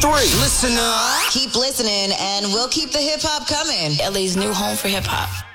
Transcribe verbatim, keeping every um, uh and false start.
three. Listen up. Keep listening, and we'll keep the hip hop coming. L A's new home for hip hop.